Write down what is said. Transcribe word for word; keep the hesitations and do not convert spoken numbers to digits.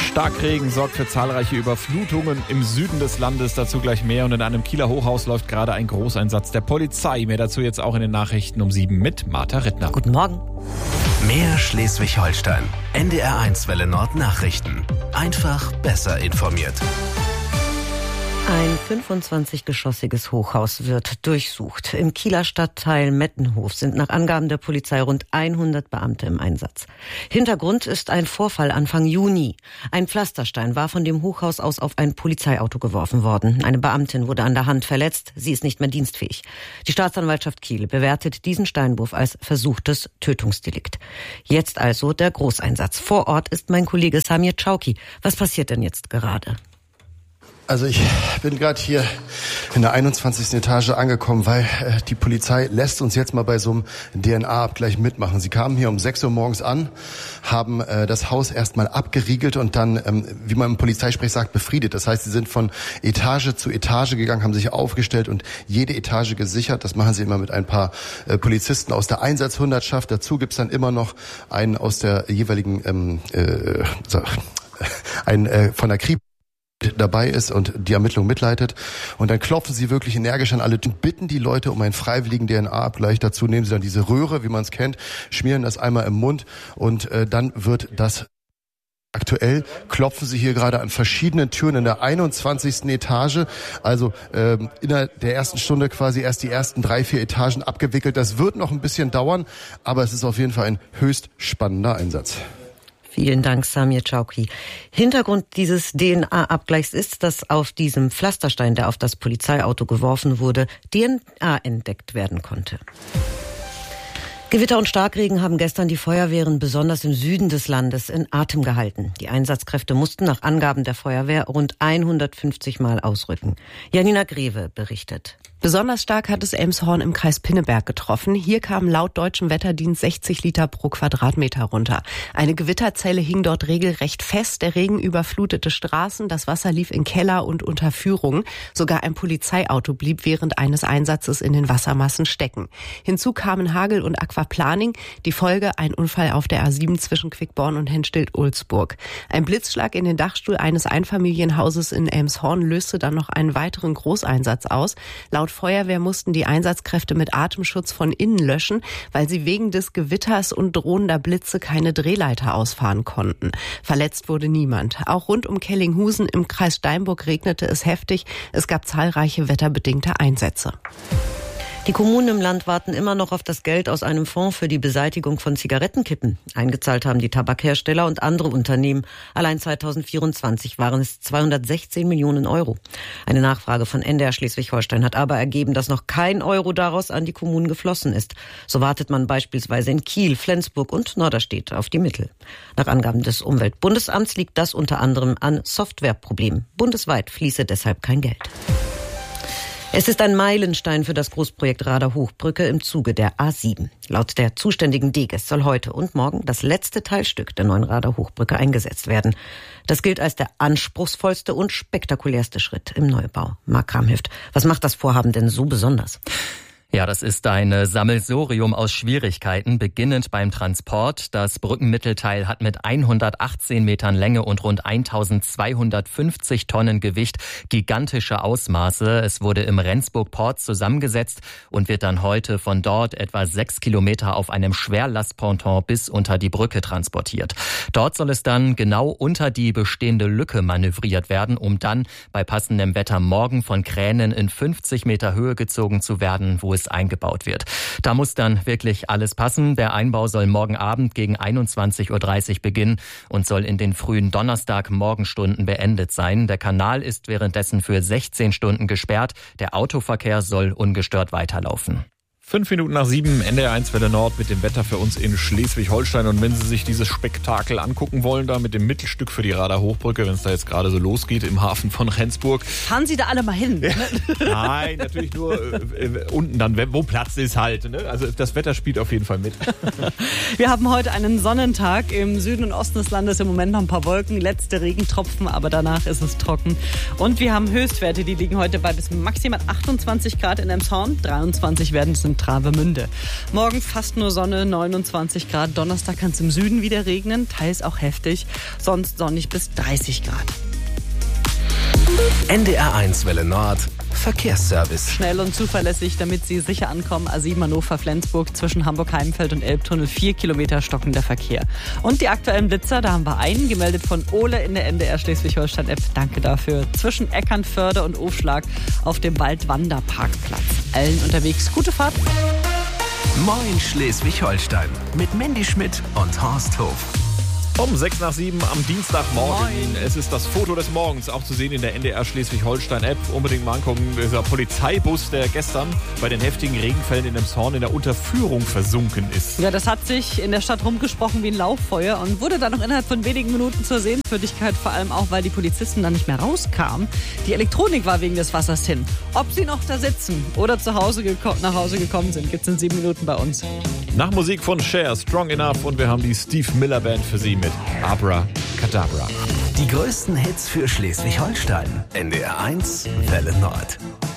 Starkregen sorgt für zahlreiche Überflutungen im Süden des Landes, dazu gleich mehr. Und in einem Kieler Hochhaus läuft gerade ein Großeinsatz der Polizei. Mehr dazu jetzt auch in den Nachrichten um sieben mit Martha Rittner. Guten Morgen. Mehr Schleswig-Holstein. N D R eins Welle Nord Nachrichten. Einfach besser informiert. Ein fünfundzwanzig-geschossiges Hochhaus wird durchsucht. Im Kieler Stadtteil Mettenhof sind nach Angaben der Polizei rund hundert Beamte im Einsatz. Hintergrund ist ein Vorfall Anfang Juni. Ein Pflasterstein war von dem Hochhaus aus auf ein Polizeiauto geworfen worden. Eine Beamtin wurde an der Hand verletzt. Sie ist nicht mehr dienstfähig. Die Staatsanwaltschaft Kiel bewertet diesen Steinwurf als versuchtes Tötungsdelikt. Jetzt also der Großeinsatz. Vor Ort ist mein Kollege Samir Chauki. Was passiert denn jetzt gerade? Also ich bin gerade hier in der einundzwanzigsten Etage angekommen, weil äh, die Polizei lässt uns jetzt mal bei so einem D N A-Abgleich mitmachen. Sie kamen hier um sechs Uhr morgens an, haben äh, das Haus erstmal abgeriegelt und dann, ähm, wie man im Polizeisprech sagt, befriedet. Das heißt, sie sind von Etage zu Etage gegangen, haben sich aufgestellt und jede Etage gesichert. Das machen sie immer mit ein paar äh, Polizisten aus der Einsatzhundertschaft. Dazu gibt's dann immer noch einen aus der jeweiligen, ähm, äh, einen äh, von der Kripo dabei ist und die Ermittlung mitleitet. Und dann klopfen sie wirklich energisch an alle, bitten die Leute um einen freiwilligen D N A-Abgleich. Dazu nehmen sie dann diese Röhre, wie man es kennt, schmieren das einmal im Mund und äh, dann wird das aktuell klopfen sie hier gerade an verschiedenen Türen in der einundzwanzigsten Etage. Also ähm, in der ersten Stunde quasi erst die ersten drei, vier Etagen abgewickelt. Das wird noch ein bisschen dauern, aber es ist auf jeden Fall ein höchst spannender Einsatz. Vielen Dank, Samir Chauki. Hintergrund dieses D N A-Abgleichs ist, dass auf diesem Pflasterstein, der auf das Polizeiauto geworfen wurde, D N A entdeckt werden konnte. Gewitter und Starkregen haben gestern die Feuerwehren besonders im Süden des Landes in Atem gehalten. Die Einsatzkräfte mussten nach Angaben der Feuerwehr rund hundertfünfzig Mal ausrücken. Janina Greve berichtet. Besonders stark hat es Elmshorn im Kreis Pinneberg getroffen. Hier kamen laut deutschem Wetterdienst sechzig Liter pro Quadratmeter runter. Eine Gewitterzelle hing dort regelrecht fest. Der Regen überflutete Straßen, das Wasser lief in Keller und Unterführungen. Sogar ein Polizeiauto blieb während eines Einsatzes in den Wassermassen stecken. Hinzu kamen Hagel und Aquaplaning. Die Folge ein Unfall auf der A sieben zwischen Quickborn und Henstilt-Ulzburg. Ein Blitzschlag in den Dachstuhl eines Einfamilienhauses in Elmshorn löste dann noch einen weiteren Großeinsatz aus. Laut Feuerwehr mussten die Einsatzkräfte mit Atemschutz von innen löschen, weil sie wegen des Gewitters und drohender Blitze keine Drehleiter ausfahren konnten. Verletzt wurde niemand. Auch rund um Kellinghusen im Kreis Steinburg regnete es heftig. Es gab zahlreiche wetterbedingte Einsätze. Die Kommunen im Land warten immer noch auf das Geld aus einem Fonds für die Beseitigung von Zigarettenkippen. Eingezahlt haben die Tabakhersteller und andere Unternehmen. Allein zweitausendvierundzwanzig waren es zweihundertsechzehn Millionen Euro. Eine Nachfrage von N D R Schleswig-Holstein hat aber ergeben, dass noch kein Euro daraus an die Kommunen geflossen ist. So wartet man beispielsweise in Kiel, Flensburg und Norderstedt auf die Mittel. Nach Angaben des Umweltbundesamts liegt das unter anderem an Softwareproblemen. Bundesweit fließe deshalb kein Geld. Es ist ein Meilenstein für das Großprojekt Rader-Hochbrücke im Zuge der A sieben. Laut der zuständigen D G E S soll heute und morgen das letzte Teilstück der neuen Rader-Hochbrücke eingesetzt werden. Das gilt als der anspruchsvollste und spektakulärste Schritt im Neubau. Marc Kramhüft, was macht das Vorhaben denn so besonders? Ja, das ist ein Sammelsurium aus Schwierigkeiten, beginnend beim Transport. Das Brückenmittelteil hat mit hundertachtzehn Metern Länge und rund eintausendzweihundertfünfzig Tonnen Gewicht gigantische Ausmaße. Es wurde im Rendsburg-Port zusammengesetzt und wird dann heute von dort etwa sechs Kilometer auf einem Schwerlastponton bis unter die Brücke transportiert. Dort soll es dann genau unter die bestehende Lücke manövriert werden, um dann bei passendem Wetter morgen von Kränen in fünfzig Meter Höhe gezogen zu werden, wo es eingebaut wird. Da muss dann wirklich alles passen. Der Einbau soll morgen Abend gegen einundzwanzig Uhr dreißig beginnen und soll in den frühen Donnerstag-Morgenstunden beendet sein. Der Kanal ist währenddessen für sechzehn Stunden gesperrt. Der Autoverkehr soll ungestört weiterlaufen. Fünf Minuten nach sieben, N D R eins Welle Nord mit dem Wetter für uns in Schleswig-Holstein. Und wenn Sie sich dieses Spektakel angucken wollen, da mit dem Mittelstück für die Rader-Hochbrücke, wenn es da jetzt gerade so losgeht im Hafen von Rendsburg. Fahren Sie da alle mal hin? Ja. Nein, natürlich nur äh, unten dann, wo Platz ist halt. Ne? Also das Wetter spielt auf jeden Fall mit. Wir haben heute einen Sonnentag. Im Süden und Osten des Landes im Moment noch ein paar Wolken, letzte Regentropfen, aber danach ist es trocken. Und wir haben Höchstwerte, die liegen heute bei bis maximal achtundzwanzig Grad in Elmshorn. dreiundzwanzig werden es in Travemünde. Morgen fast nur Sonne, neunundzwanzig Grad. Donnerstag kann es im Süden wieder regnen, teils auch heftig. Sonst sonnig bis dreißig Grad. N D R eins Welle Nord Verkehrsservice. Schnell und zuverlässig, damit Sie sicher ankommen. A sieben Hannover-Flensburg zwischen Hamburg-Heimfeld und Elbtunnel. Vier Kilometer stockender Verkehr. Und die aktuellen Blitzer, da haben wir einen gemeldet von Ole in der N D R Schleswig-Holstein-App. Danke dafür. Zwischen Eckernförde und Ofschlag auf dem Waldwanderparkplatz. Allen unterwegs. Gute Fahrt. Moin Schleswig-Holstein mit Mandy Schmidt und Horst Hof. Um sechs nach sieben am Dienstagmorgen. Moin. Es ist das Foto des Morgens, auch zu sehen in der N D R Schleswig-Holstein-App. Unbedingt mal angucken. Dieser Polizeibus, der gestern bei den heftigen Regenfällen in Emshorn in der Unterführung versunken ist. Ja, das hat sich in der Stadt rumgesprochen wie ein Lauffeuer und wurde dann noch innerhalb von wenigen Minuten zur Sehenswürdigkeit, vor allem auch, weil die Polizisten dann nicht mehr rauskamen. Die Elektronik war wegen des Wassers hin. Ob sie noch da sitzen oder zu Hause geko- nach Hause gekommen sind, gibt's in sieben Minuten bei uns. Nach Musik von Cher, Strong Enough, und wir haben die Steve Miller Band für Sie mit Abra Kadabra. Die größten Hits für Schleswig-Holstein. N D R eins Welle Nord.